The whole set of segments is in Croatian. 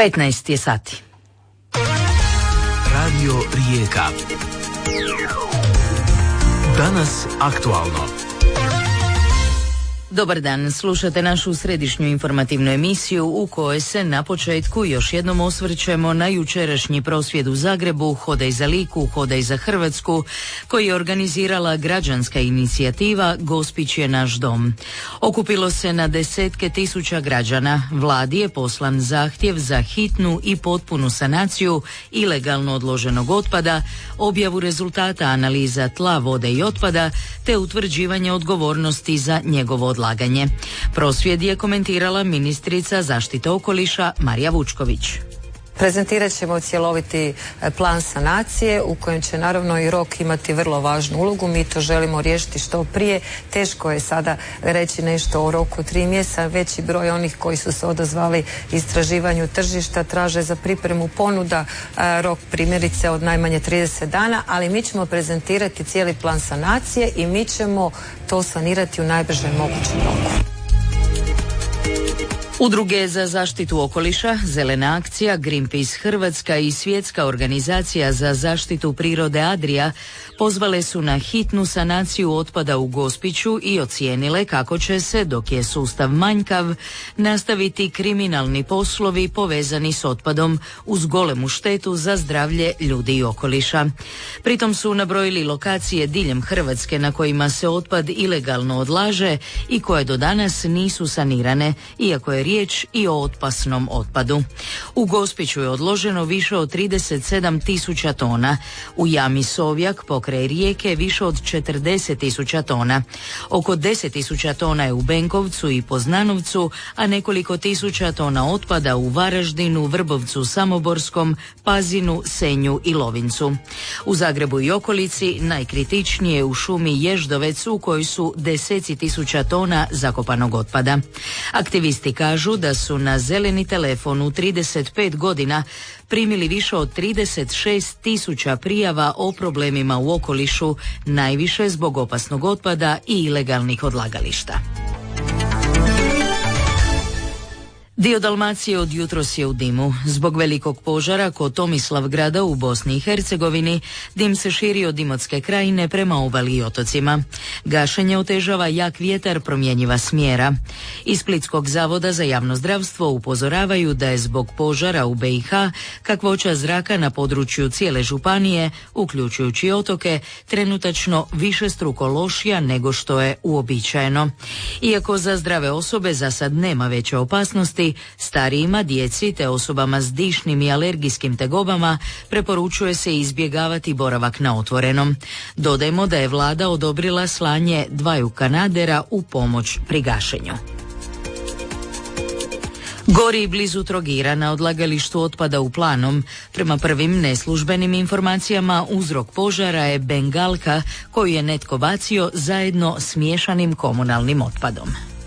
15 je sati. Radio Rijeka. Danas aktualno. Dobar dan, slušate našu središnju informativnu emisiju u kojoj se na početku još jednom osvrćemo na jučerašnji prosvjed u Zagrebu Hodaj za Liku, Hodaj za Hrvatsku, koji je organizirala građanska inicijativa Gospić je naš dom. Okupilo se na desetke tisuća građana. Vladi je poslan zahtjev za hitnu i potpunu sanaciju ilegalno odloženog otpada, objavu rezultata analiza tla, vode i otpada, te utvrđivanje odgovornosti za njegovo odlaganje. Prosvjed je komentirala ministrica zaštite okoliša Marija Vučković. Prezentirat ćemo cjeloviti plan sanacije u kojem će naravno i rok imati vrlo važnu ulogu. Mi to želimo riješiti što prije. Teško je sada reći nešto o roku 3 mjeseca. Veći broj onih koji su se odazvali istraživanju tržišta traže za pripremu ponuda rok primjerice od najmanje 30 dana, ali mi ćemo prezentirati cijeli plan sanacije i mi ćemo to sanirati u najbržem mogućem roku. Udruge za zaštitu okoliša, Zelena akcija, Greenpeace Hrvatska i Svjetska organizacija za zaštitu prirode Adria pozvale su na hitnu sanaciju otpada u Gospiću i ocijenile kako će se, dok je sustav manjkav, nastaviti kriminalni poslovi povezani s otpadom uz golemu štetu za zdravlje ljudi i okoliša. Pritom su nabrojili lokacije diljem Hrvatske na kojima se otpad ilegalno odlaže i koje do danas nisu sanirane, iako je riječ i o opasnom otpadu. U Gospiću je odloženo više od 37.000 tona, u jami Sovjak pokraj Rijeke više od 40.000 tona. Oko 10.000 tona je u Benkovcu i Poznanovcu, a nekoliko tisuća tona otpada u Varaždinu, Vrbovcu, Samoborskom, Pazinu, Senju i Lovincu. U Zagrebu i okolici najkritičnije u šumi Ježdovec u kojoj su deseci tisuća tona zakopanog otpada. Aktivisti kažu da su na zeleni telefon u 35 godina primili više od 36.000 prijava o problemima u okolišu, najviše zbog opasnog otpada i ilegalnih odlagališta. Dio Dalmacije od jutros je u dimu. Zbog velikog požara kod Tomislavgrada u Bosni i Hercegovini dim se širi od Imotske krajine prema obali i otocima. Gašenje otežava jak vjetar promjenjiva smjera. Iz Splitskog zavoda za javno zdravstvo upozoravaju da je zbog požara u BiH kakvoća zraka na području cijele županije, uključujući otoke, trenutačno višestruko lošija nego što je uobičajeno. Iako za zdrave osobe za sad nema veće opasnosti, starijima, djeci te osobama s dišnim i alergijskim tegobama preporučuje se izbjegavati boravak na otvorenom. Dodajmo da je vlada odobrila slanje 2 kanadera u pomoć pri gašenju. Gori blizu Trogira na odlagalištu otpada u Planom. Prema prvim neslužbenim informacijama uzrok požara je bengalka koju je netko bacio zajedno s miješanim komunalnim otpadom.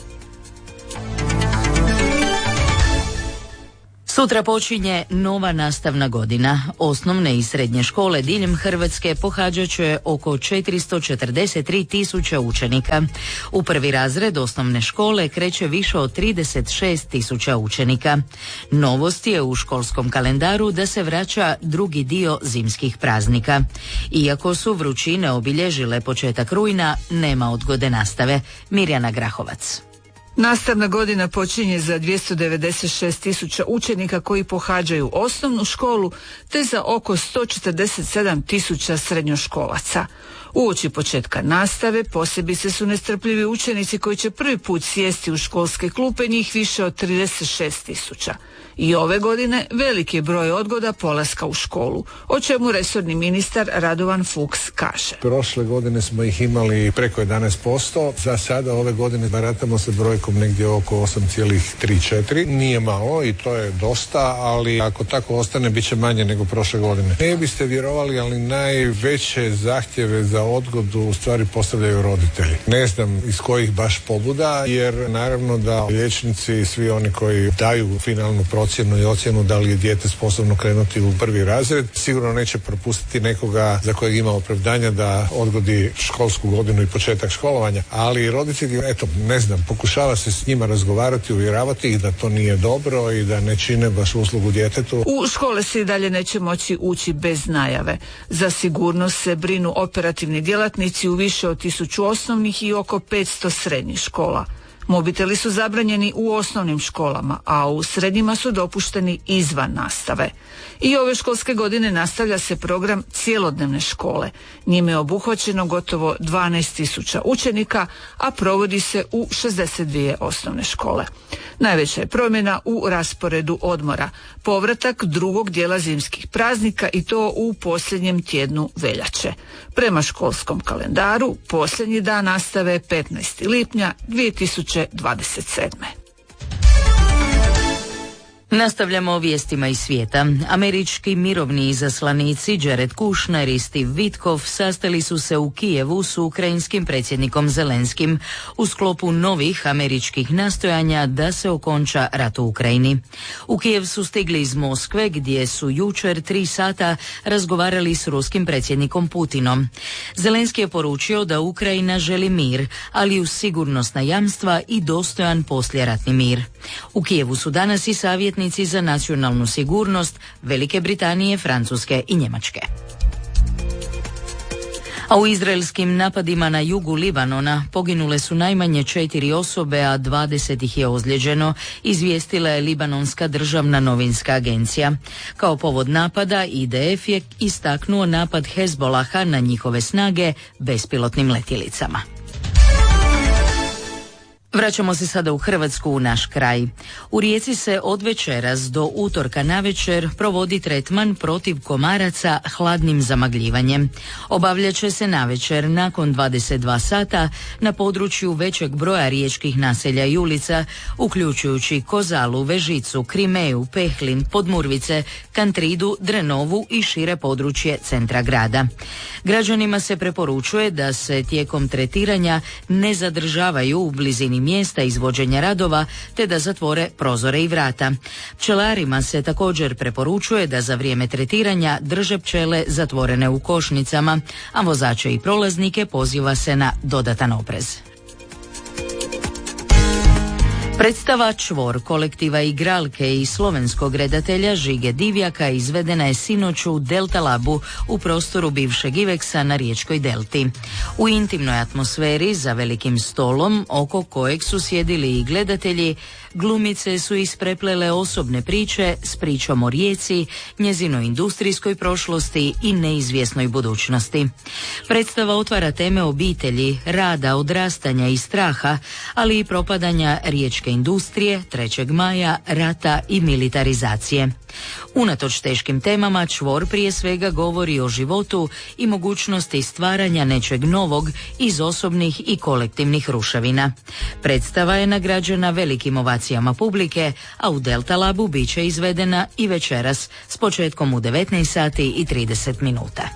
Sutra počinje nova nastavna godina. Osnovne i srednje škole diljem Hrvatske pohađat će oko 443.000 učenika. U prvi razred osnovne škole kreće više od 36.000 učenika. Novost je u školskom kalendaru da se vraća drugi dio zimskih praznika. Iako su vrućine obilježile početak rujna, nema odgode nastave. Mirjana Grahovac. Nastavna godina počinje za 296.000 učenika koji pohađaju osnovnu školu, te za oko 147.000 srednjoškolaca. Uoči početka nastave posebice su nestrpljivi učenici koji će prvi put sjesti u školske klupe, njih više od 36.000. I ove godine veliki je broj odgoda polaska u školu, o čemu resorni ministar Radovan Fuchs kaže. Prošle godine smo ih imali preko 11%, za sada ove godine baratamo sa brojkom negdje oko 8,3-4. Nije malo i to je dosta, ali ako tako ostane bit će manje nego prošle godine. Ne biste vjerovali, ali najveće zahtjeve za odgodu u stvari postavljaju roditelji. Ne znam iz kojih baš pobuda, jer naravno da liječnici i svi oni koji daju finalnu procjenu i ocjenu da li je dijete sposobno krenuti u prvi razred, sigurno neće propustiti nekoga za kojeg ima opravdanja da odgodi školsku godinu i početak školovanja. Ali roditelji, eto, ne znam, pokušava se s njima razgovarati, uvjeravati ih da to nije dobro i da ne čine baš uslugu djetetu. U škole se i dalje neće moći ući bez najave. Za sigurnost se brinu operativni djelatnici u više od 1000 osnovnih i oko 500 srednjih škola. Mobiteli su zabranjeni u osnovnim školama, a u srednjima su dopušteni izvan nastave. I ove školske godine nastavlja se program cjelodnevne škole. Njime je obuhvaćeno gotovo 12.000 učenika, a provodi se u 62 osnovne škole. Najveća je promjena u rasporedu odmora. Povratak drugog dijela zimskih praznika i to u posljednjem tjednu veljače. Prema školskom kalendaru, posljednji dan nastave 15. lipnja 2027. Nastavljamo vijestima iz svijeta. Američki mirovni izaslanici Jared Kushner i Steve Witkoff sastali su se u Kijevu s ukrajinskim predsjednikom Zelenskim u sklopu novih američkih nastojanja da se okonča rat u Ukrajini. U Kijev su stigli iz Moskve gdje su jučer 3 sata razgovarali s ruskim predsjednikom Putinom. Zelenski je poručio da Ukrajina želi mir, ali uz sigurnosna jamstva i dostojan poslijeratni mir. U Kijevu su danas i savjetnici za nacionalnu sigurnost Velike Britanije, Francuske i Njemačke. A u izraelskim napadima na jugu Libanona poginule su najmanje 4 osobe, a 20 ih je ozlijeđeno, izvijestila je Libanonska državna novinska agencija. Kao povod napada IDF je istaknuo napad Hezbolaha na njihove snage bespilotnim letjelicama. Vraćamo se sada u Hrvatsku, u naš kraj. U Rijeci se od večeras do utorka navečer provodi tretman protiv komaraca hladnim zamagljivanjem. Obavljat će se navečer nakon 22 sata na području većeg broja riječkih naselja i ulica, uključujući Kozalu, Vežicu, Krimeju, Pehlin, Podmurvice, Kantridu, Drenovu i šire područje centra grada. Građanima se preporučuje da se tijekom tretiranja ne zadržavaju u blizini mjesta izvođenja radova te da zatvore prozore i vrata. Pčelarima se također preporučuje da za vrijeme tretiranja drže pčele zatvorene u košnicama, a vozače i prolaznike poziva se na dodatan oprez. Predstava Čvor kolektiva igralke i slovenskog redatelja Žige Divjaka izvedena je sinoć u Delta Labu u prostoru bivšeg Iveksa na riječkoj delti. U intimnoj atmosferi za velikim stolom oko kojeg su sjedili i gledatelji, glumice su ispreplele osobne priče s pričom o Rijeci, njezinoj industrijskoj prošlosti i neizvjesnoj budućnosti. Predstava otvara teme obitelji, rada, odrastanja i straha, ali i propadanja riječke industrije, 3. maja, rata i militarizacije. Unatoč teškim temama, Čvor prije svega govori o životu i mogućnosti stvaranja nečeg novog iz osobnih i kolektivnih ruševina. Predstava je nagrađena velikim ovacijama publike, a u Delta Labu bit će izvedena i večeras s početkom u 19 sati i 30 minuta.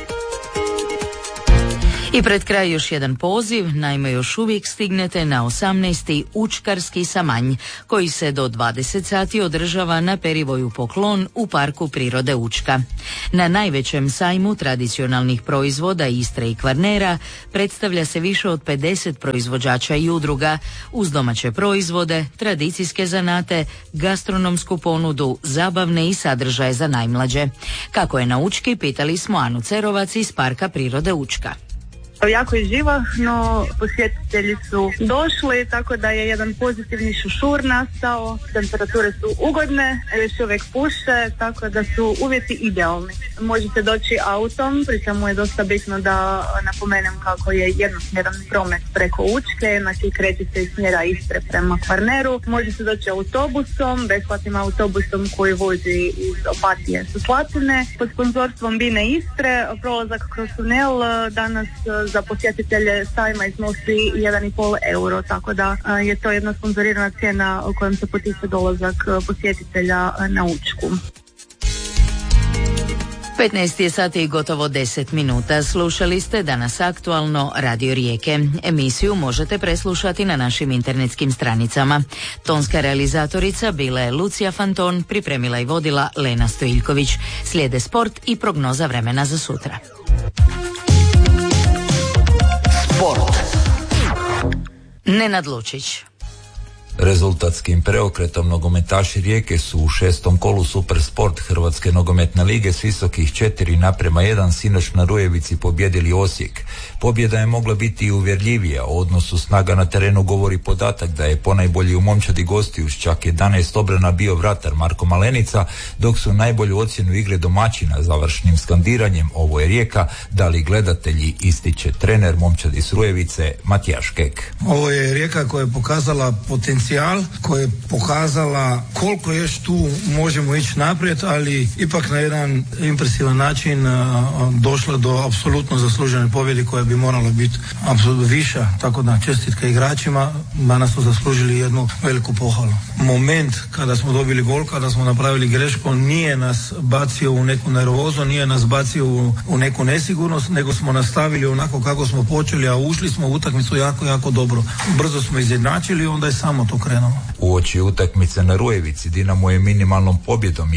I pred kraj još jedan poziv, naime još uvijek stignete na 18. Učkarski samanj, koji se do 20 sati održava na perivoju Poklon u Parku prirode Učka. Na najvećem sajmu tradicionalnih proizvoda Istre i Kvarnera predstavlja se više od 50 proizvođača i udruga, uz domaće proizvode, tradicijske zanate, gastronomsku ponudu, zabavne i sadržaje za najmlađe. Kako je na Učki, pitali smo Anu Cerovac iz Parka prirode Učka. Jako je živahno, posjetitelji su došli, tako da je jedan pozitivni šušur nastao, temperature su ugodne, još uvijek puše, tako da su uvjeti idealni. Možete doći autom, pri čemu je dosta bitno da napomenem kako je jednosmjeran promet preko Učke, znači krećete iz smjera Istre prema Kvarneru. Možete doći autobusom, besplatnim autobusom koji vozi iz Opatije sa Slatine. Pod sponzorstvom Bine Istre, prolazak kroz tunel danas za posjetitelje sajma iznosi 1,5 euro, tako da je to jedna sponzorirana cijena u kojem se potiče dolazak posjetitelja na Učku. 15 je sati i gotovo 10 minuta. Slušali ste Danas aktualno Radio Rijeke. Emisiju možete preslušati na našim internetskim stranicama. Tonska realizatorica bila je Lucija Fanton, pripremila i vodila Lena Stojiljković. Slijede sport i prognoza vremena za sutra. Sport. Nenad Lučić. Rezultatskim preokretom nogometaši Rijeke su u 6. kolu Super Sport Hrvatske nogometne lige s visokih 4:1 sinoć na Rujevici pobijedili Osijek. Pobjeda je mogla biti i uvjerljivija. O odnosu snaga na terenu govori podatak da je ponajbolji u momčadi gostiju s čak 11 obrana bio vratar Marko Malenica, dok su najbolju ocjenu igre domaćina završnim skandiranjem "Ovo je Rijeka" dali gledatelji, ističe trener momčadi s Rujevice Matijaš Kek. Ovo je Rijeka koja je pokazala potencijal, koja je pokazala koliko još tu možemo ići naprijed, ali ipak na jedan impresivan način došla do apsolutno zaslužene pobjede koja bi morala biti apsolutno viša, tako da čestitka igračima, danas su zaslužili jednu veliku pohvalu. Moment kada smo dobili gol, kada smo napravili grešku, nije nas bacio u neku nervozu, nije nas bacio u neku nesigurnost, nego smo nastavili onako kako smo počeli, a ušli smo u utakmicu jako dobro. Brzo smo izjednačili i onda je samo to krenulo. Uoči utakmice na Rujevici Dinamo je minimalnom pobjedom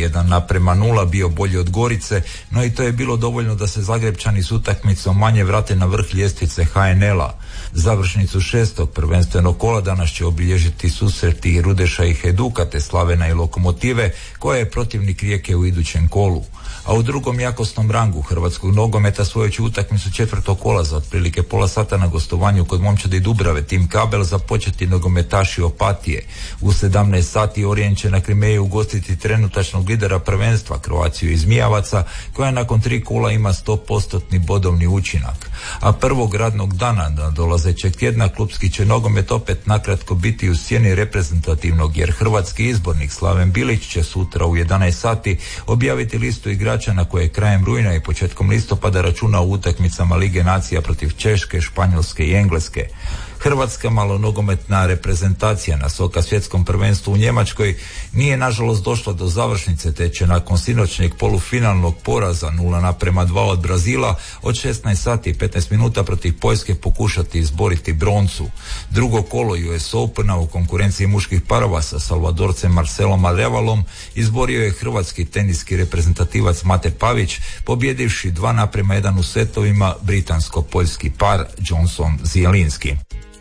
1:0 bio bolji od Gorice, no i to je bilo dovoljno da se Zagrebčani s utakmicom manje vrate na vrh ljestvice HNL-a. Završnicu 6. prvenstvenog kola danas će obilježiti susreti Rudeša i Hajduka te Slavena i Lokomotive, koja je protivnik Rijeke u idućem kolu. A u drugom jakosnom rangu hrvatskog nogometa svoju će utakmicu 4. kola za otprilike pola sata na gostovanju kod momčadi Dubrave Tim Kabel započeti nogometaši Opatije. U 17 sati Orijen će na Krimeju ugostiti trenutačnog lidera prvenstva Kroaciju iz Mijavaca, koja nakon 3 kola ima 100% bodovni učinak. A prvog radnog dana na dolazećeg tjedna klupski će nogomet opet nakratko biti u sjeni reprezentativnog, jer hrvatski izbornik Slaven Bilić će sutra u 11 sati objaviti listu igrača na koje krajem rujna i početkom listopada računa u utakmicama Lige nacija protiv Češke, Španjolske i Engleske. Hrvatska malonogometna reprezentacija na SOKA svjetskom prvenstvu u Njemačkoj nije nažalost došla do završnice, te će nakon sinoćnjeg polufinalnog poraza 0:2 od Brazila od 16 sati i 15 minuta protiv Poljske pokušati izboriti broncu. Drugo kolo US Opena u konkurenciji muških parova sa Salvadorcem Marcelom Arevalom izborio je hrvatski teniski reprezentativac Mate Pavić, pobjedivši 2:1 u setovima britansko-poljski par Johnson-Zielinski.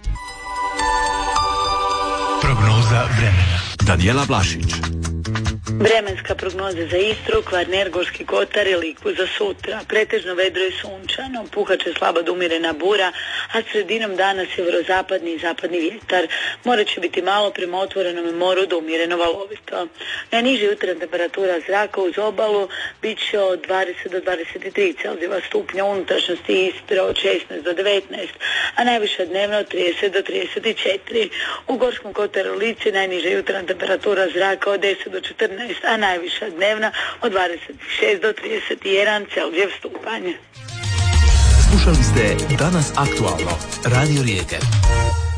Prognoza vremena. Danijela Vlašić. Vremenska prognoza za Istru, Kvarner, Gorski kotar i Liku za sutra. Pretežno vedro i sunčano, puhat će slaba do umjerena bura, a sredinom dana sjeverozapadni i zapadni vjetar. More će biti malo prema otvorenom moru do umjereno valovito. Najniža jutarnja temperatura zraka uz obalu bit će od 20 do 23 Celzijeva stupnja, unutrašnjosti Istre od 16 do 19, a najviša dnevna od 30 do 34. U Gorskom kotaru Lici najniža jutarnja temperatura zraka od 10 do 14, a najviša dnevna od 26 do 31 Celzijev stupanj. Slušali ste Danas aktualno, Radio Rijeke.